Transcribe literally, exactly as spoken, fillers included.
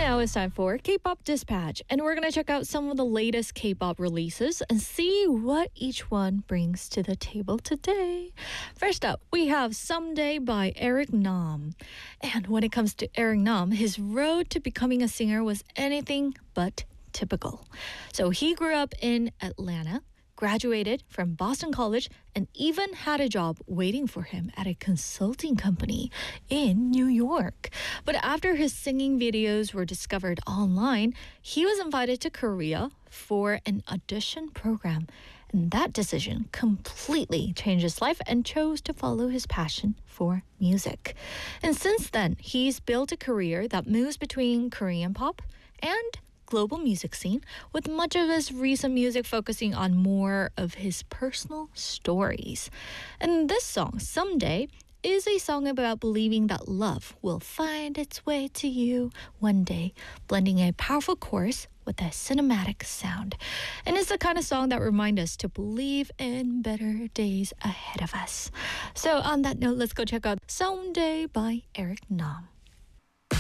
Now it's time for K-Pop Dispatch, and we're going to check out some of the latest K-pop releases and see what each one brings to the table today. First up, we have Someday by Eric Nam. And when it comes to Eric Nam, his road to becoming a singer was anything but typical. So he grew up in Atlanta, graduated from Boston College, and even had a job waiting for him at a consulting company in New York. But after his singing videos were discovered online, he was invited to Korea for an audition program. And that decision completely changed his life and chose to follow his passion for music. And since then, he's built a career that moves between Korean pop and global music scene, with much of his recent music focusing on more of his personal stories. And this song, Someday, is a song about believing that love will find its way to you one day, blending a powerful chorus with a cinematic sound. And it's the kind of song that reminds us to believe in better days ahead of us. So on that note, let's go check out Someday by Eric Nam.